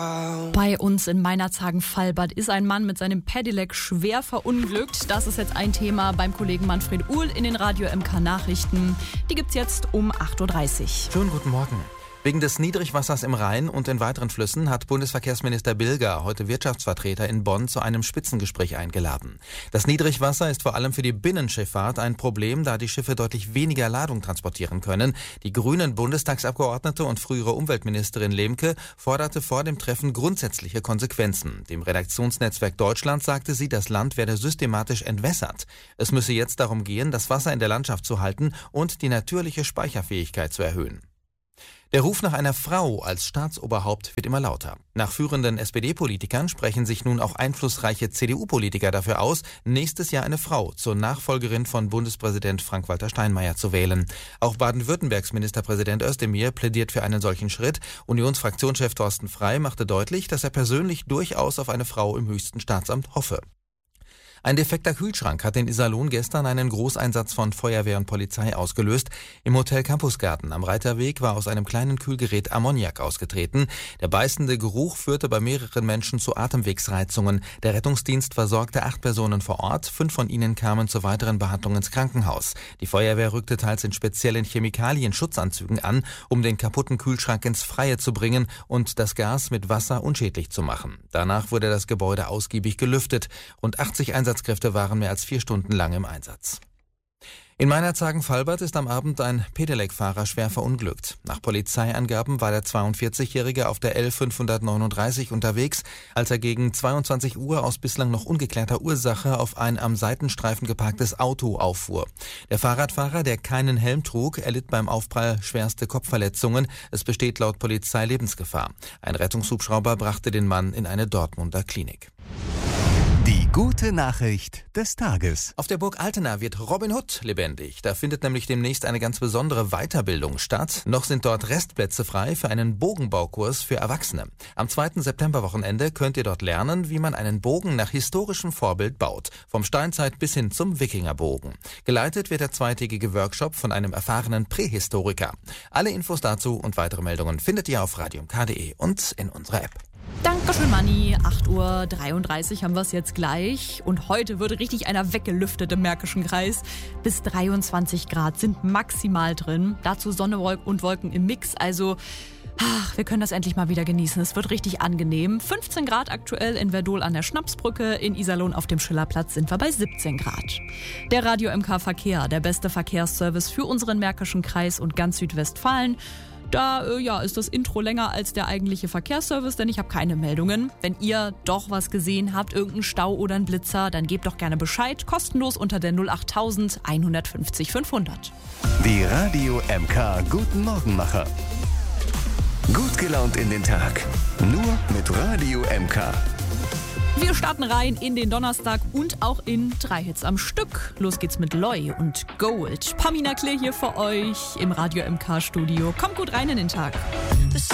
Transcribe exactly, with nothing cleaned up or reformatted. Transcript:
Bei uns in Meinerzhagen-Fallbad ist ein Mann mit seinem Pedelec schwer verunglückt. Das ist jetzt ein Thema beim Kollegen Manfred Uhl in den Radio M K Nachrichten. Die gibt's jetzt um acht Uhr dreißig. Schönen guten Morgen. Wegen des Niedrigwassers im Rhein und in weiteren Flüssen hat Bundesverkehrsminister Bilger heute Wirtschaftsvertreter in Bonn zu einem Spitzengespräch eingeladen. Das Niedrigwasser ist vor allem für die Binnenschifffahrt ein Problem, da die Schiffe deutlich weniger Ladung transportieren können. Die grünen Bundestagsabgeordnete und frühere Umweltministerin Lemke forderte vor dem Treffen grundsätzliche Konsequenzen. Dem Redaktionsnetzwerk Deutschland sagte sie, das Land werde systematisch entwässert. Es müsse jetzt darum gehen, das Wasser in der Landschaft zu halten und die natürliche Speicherfähigkeit zu erhöhen. Der Ruf nach einer Frau als Staatsoberhaupt wird immer lauter. Nach führenden S P D-Politikern sprechen sich nun auch einflussreiche C D U-Politiker dafür aus, nächstes Jahr eine Frau zur Nachfolgerin von Bundespräsident Frank-Walter Steinmeier zu wählen. Auch Baden-Württembergs Ministerpräsident Özdemir plädiert für einen solchen Schritt. Unionsfraktionschef Thorsten Frey machte deutlich, dass er persönlich durchaus auf eine Frau im höchsten Staatsamt hoffe. Ein defekter Kühlschrank hat in Iserlohn gestern einen Großeinsatz von Feuerwehr und Polizei ausgelöst. Im Hotel Campusgarten am Reiterweg war aus einem kleinen Kühlgerät Ammoniak ausgetreten. Der beißende Geruch führte bei mehreren Menschen zu Atemwegsreizungen. Der Rettungsdienst versorgte acht Personen vor Ort. Fünf von ihnen kamen zur weiteren Behandlung ins Krankenhaus. Die Feuerwehr rückte teils in speziellen Chemikalien-Schutzanzügen an, um den kaputten Kühlschrank ins Freie zu bringen und das Gas mit Wasser unschädlich zu machen. Danach wurde das Gebäude ausgiebig gelüftet. Rund achtzig Einsatzkräfte Einsatzkräfte waren mehr als vier Stunden lang im Einsatz. In Meinerzhagen-Fallbad ist am Abend ein Pedelec-Fahrer schwer verunglückt. Nach Polizeiangaben war der zweiundvierzig-Jährige auf der L fünfhundertneununddreißig unterwegs, als er gegen zweiundzwanzig Uhr aus bislang noch ungeklärter Ursache auf ein am Seitenstreifen geparktes Auto auffuhr. Der Fahrradfahrer, der keinen Helm trug, erlitt beim Aufprall schwerste Kopfverletzungen. Es besteht laut Polizei Lebensgefahr. Ein Rettungshubschrauber brachte den Mann in eine Dortmunder Klinik. Die gute Nachricht des Tages. Auf der Burg Altena wird Robin Hood lebendig. Da findet nämlich demnächst eine ganz besondere Weiterbildung statt. Noch sind dort Restplätze frei für einen Bogenbaukurs für Erwachsene. Am zweiten Septemberwochenende könnt ihr dort lernen, wie man einen Bogen nach historischem Vorbild baut. Vom Steinzeit bis hin zum Wikingerbogen. Geleitet wird der zweitägige Workshop von einem erfahrenen Prähistoriker. Alle Infos dazu und weitere Meldungen findet ihr auf radio m k punkt de und in unserer App. Dankeschön, Manni. acht Uhr dreiunddreißig haben wir es jetzt gleich. Und heute wird richtig einer weggelüftet im Märkischen Kreis. Bis dreiundzwanzig Grad sind maximal drin. Dazu Sonne und Wolken im Mix. Also, ach, wir können das endlich mal wieder genießen. Es wird richtig angenehm. fünfzehn Grad aktuell in Verdol an der Schnapsbrücke. In Iserlohn auf dem Schillerplatz sind wir bei siebzehn Grad. Der Radio M K Verkehr, der beste Verkehrsservice für unseren Märkischen Kreis und ganz Südwestfalen. Da äh, ja, ist das Intro länger als der eigentliche Verkehrsservice, denn ich habe keine Meldungen. Wenn ihr doch was gesehen habt, irgendeinen Stau oder einen Blitzer, dann gebt doch gerne Bescheid. Kostenlos unter der null acht null null eins fünf null fünfhundert. Die Radio M K Guten Morgenmacher. Gut gelaunt in den Tag. Nur mit Radio M K. Wir starten rein in den Donnerstag und auch in drei Hits am Stück. Los geht's mit Loy und Gold. Pamina Clear hier für euch im Radio M K Studio. Kommt gut rein in den Tag.